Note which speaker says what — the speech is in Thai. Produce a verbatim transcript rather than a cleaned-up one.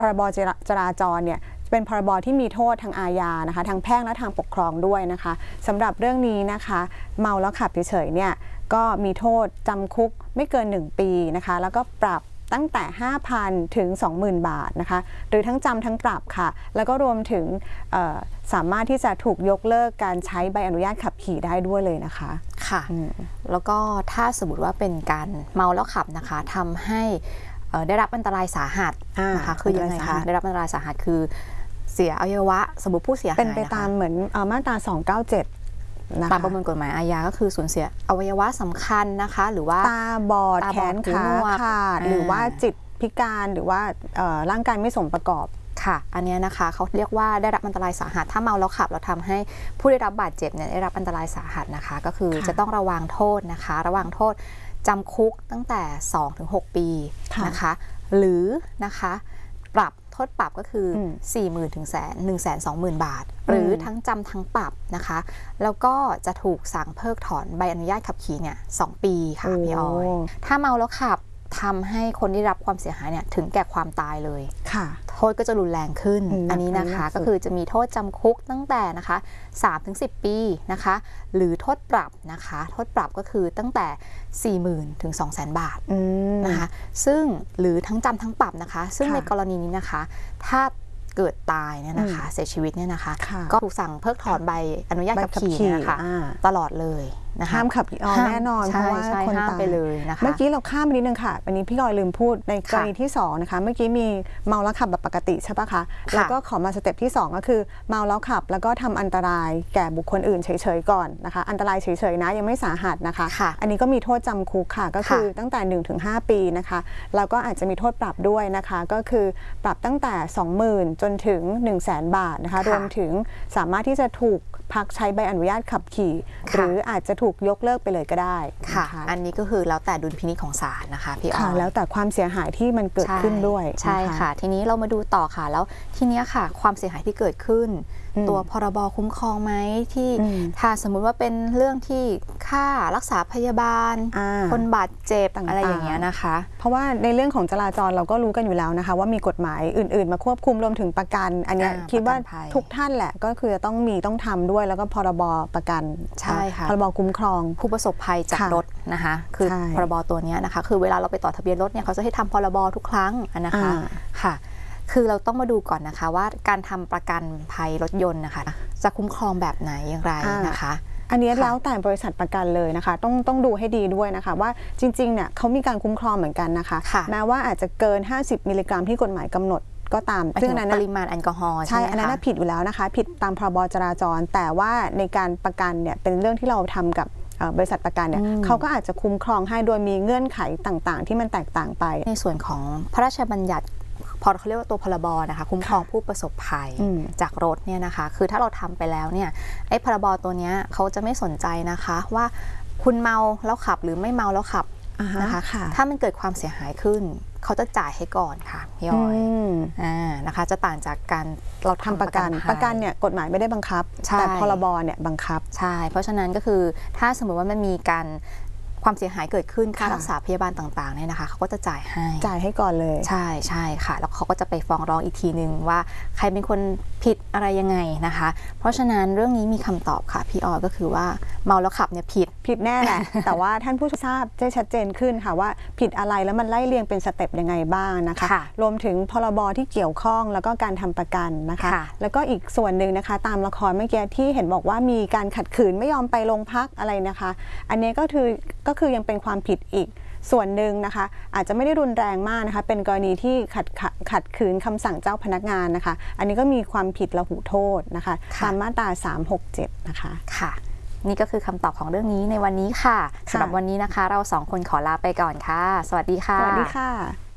Speaker 1: พรบจราจรเนี่ยเป็นพรบที่มีโทษทางอาญานะคะทางแพ่งและทางปกครองด้วยนะคะสำหรับเรื่องนี้นะคะเมาแล้วขับเฉยๆเนี่ยก็มีโทษจำคุกไม่เกินหนึ่งปีนะคะแล้วก็ปรับตั้งแต่ ห้าพัน ถึง สองหมื่น บาทนะคะหรือทั้งจำทั้งปรับค่ะแล้วก็รวมถึงสามารถที่จะถูกยกเลิกการใช้ใบอนุญาตขับขี่ได้ด้วยเลยนะคะ
Speaker 2: ค่ะแล้วก็ถ้าสมมติว่าเป็นการเมาแล้วขับนะคะทำให้ได้รับอันตรายสาหัสนะคะคือยังไงคะได้รับอันตรายสาหัสคือเสียอวัยวะสมมติผู้เสียหาย
Speaker 1: เป็นไปตามเหมือนมาตราสองเก้าเจ็ด
Speaker 2: ตามประมวลกฎหมายอาญาก็คือสูญเสียอวัยวะสำคัญนะคะหรือว่า
Speaker 1: ตาบอดแขนขาขาดหรือว่าจิตพิการหรือว่าร่างกายไม่สมประกอบ
Speaker 2: ค่ะอันนี้นะคะเขาเรียกว่าได้รับอันตรายสาหัสถ้าเมาแล้วขับเราทำให้ผู้ได้รับบาดเจ็บเนี่ยได้รับอันตรายสาหัสนะคะก็คือจะต้องระวังโทษนะคะระวังโทษจำคุกตั้งแต่ สองถึงหก ปีนะคะหรือนะคะปรับโทษปรับก็คือ สี่หมื่น ถึงแสน หนึ่งแสนสองหมื่น บาทหรือทั้งจำทั้งปรับนะคะแล้วก็จะถูกสั่งเพิกถอนใบอนุญาตขับขี่เนี่ยสองปีค่ะพี่ออยถ้าเมาแล้วขับทำให้คนที่รับความเสียหายเนี่ยถึงแก่ความตายเลย
Speaker 1: ค่ะ
Speaker 2: โทษก็จะรุนแรงขึ้นอันนี้นะคะก็คือจะมีโทษจำคุกตั้งแต่นะคะ สามถึงสิบ ปีนะคะหรือโทษปรับนะคะโทษปรับก็คือตั้งแต่ สี่หมื่น ถึง สองแสน บาทนะคะซึ่งหรือทั้งจำทั้งปรับนะคะซึ่งในกรณีนี้นะคะถ้าเกิดตายเนี่ยนะคะเสียชีวิตเนี่ยนะคะก็ถูกสั่งเพิกถอนใบอนุญาตขับขี่นะคะตลอดเลย
Speaker 1: ห้ามขับออแน่นอนเพราะว่าคนตาย
Speaker 2: ไปเลยนะคะ
Speaker 1: เมื่อกี้เราข้ามไปนิดนึงค่ะอันนี้พี่ลอยลืมพูดในกรณีที่สองนะคะเมื่อกี้มีเมาแล้วขับแบบปกติใช่ปะคะแล้วก็ขอมาสเต็ปที่สองก็คือเมาแล้วขับแล้วก็ทำอันตรายแก่บุคคลอื่นเฉยๆก่อนนะคะอันตรายเฉยๆนะยังไม่สาหัสนะคะอันนี้ก็มีโทษจำคุกค่ะก็คือตั้งแต่ หนึ่งถึงห้า ปีนะคะแล้วก็อาจจะมีโทษปรับด้วยนะคะก็คือปรับตั้งแต่ สองหมื่น จนถึง หนึ่งแสน บาทนะคะรวมถึงสามารถที่จะถูกพักใช้ใบอนุญาตขับขี่หรืออาจจะถูกยกเลิกไปเลยก็ได้
Speaker 2: ค่ะอันนี้ก็คือแล้วแต่ดุลพินิจของศาลนะคะพี่อ๋อ
Speaker 1: แล้วแต่ความเสียหายที่มันเกิดขึ้นด้วย
Speaker 2: ใช่ค่ะทีนี้เรามาดูต่อค่ะแล้วทีนี้ค่ะความเสียหายที่เกิดขึ้นตัวพรบคุ้มครองไหมที่ถ้าสมมุติว่าเป็นเรื่องที่ค่ารักษาพยาบาลคนบาดเจ็บอะไรอย่างเงี้ยนะคะ
Speaker 1: เพราะว่าในเรื่องของจราจรเราก็รู้กันอยู่แล้วนะคะว่ามีกฎหมายอื่นๆมาควบคุมรวมถึงประกันอันนี้คิดว่าทุกท่านแหละก็คือต้องมีต้องทำด้วยแล้วก็พรบประกัน
Speaker 2: ใช่ค่ะ
Speaker 1: พรบคุ้มครอง
Speaker 2: ผู้ประสบภัยจากรถนะคะคือพรบตัวนี้นะคะคือเวลาเราไปต่อทะเบียนรถเนี่ยเขาจะให้ทำพรบทุกครั้งนะคะค่ะคือเราต้องมาดูก่อนนะคะว่าการทำประกันภัยรถยนต์นะคะจะคุ้มครองแบบไหนอย่างไรนะคะ
Speaker 1: อันนี้แล้วแต่บริษัทประกันเลยนะคะต้องต้องดูให้ดีด้วยนะคะว่าจริงๆเนี่ยเขามีการคุ้มครองเหมือนกันนะคะแม้ว่าอาจจะเกินห้าสิบมิลลิกรัมที่กฎหมายกำหนดก็ตาม
Speaker 2: ซึ่งนั้นปริมาณแอลกอฮอล์
Speaker 1: ใช่อันนั้นผิดอยู่แล้วนะคะผิดตามพรบจราจรแต่ว่าในการประกันเนี่ยเป็นเรื่องที่เราทำกับบริษัทประกันเนี่ยเขาก็อาจจะคุ้มครองให้โดยมีเงื่อนไขต่างๆที่มันแตกต่างไป
Speaker 2: ในส่วนของพระราชบัญญัติพอเขาเรียกว่าตัวพรบนะคะคุ้มครองผู้ประสบภัยจากรถเนี่ยนะคะคือถ้าเราทำไปแล้วเนี่ยไอ้พรบตัวนี้เขาจะไม่สนใจนะคะว่าคุณเมาแล้วขับหรือไม่เมาแล้วขับนะคะถ้ามันเกิดความเสียหายขึ้นเขาจะจ่ายให้ก่อนค่ะพี่อ้อยอ่านะคะจะต่างจากการเราทำประกัน
Speaker 1: ประกันเนี่ยกฎหมายไม่ได้บังคับแต่พรบเนี่ยบังคับ
Speaker 2: ใช่เพราะฉะนั้นก็คือถ้าสมมติว่ามันมีการความเสียหายเกิดขึ้นค่ารักษาพยาบาลต่างๆเนี่ยนะคะเขาก็จะจ่ายให้
Speaker 1: จ่ายให้ก่อนเลย
Speaker 2: ใช่ใช่ค่ะแล้วเขาก็จะไปฟ้องร้องอีกทีนึงว่าใครเป็นคนผิดอะไรยังไงนะคะเพราะฉะนั้นเรื่องนี้มีคำตอบค่ะพี่ออยก็คือว่าเมาแล้วขับเนี่ยผิด
Speaker 1: ผิดแน่แหละ แต่ว่าท่านผู้ทราบจะชัดเจนขึ้นค่ะว่าผิดอะไรแล้วมันไล่เรียงเป็นสเต็ปยังไงบ้างนะคะรวมถึงพรบที่เกี่ยวข้องแล้วก็การทำประกันนะคะแล้วก็อีกส่วนหนึ่งนะคะตามละครเมื่อกี้ที่เห็นบอกว่ามีการขัดขืนไม่ยอมไปโรงพักอะไรนะคะอันนี้ก็คือก็คือยังเป็นความผิดอีกส่วนหนึ่งนะคะอาจจะไม่ได้รุนแรงมากนะคะเป็นกรณีที่ขัดขัดขืนคำสั่งเจ้าพนักงานนะคะอันนี้ก็มีความผิดละหุโทษนะคะตามมาตราสามหกเจ็ดนะคะ
Speaker 2: ค่ะนี่ก็คือคำตอบของเรื่องนี้ในวันนี้ค่ะสำหรับวันนี้นะคะเราสองคนขอลาไปก่อนค่ะสวัสดีค่ะ
Speaker 1: สวัสดีค่ะ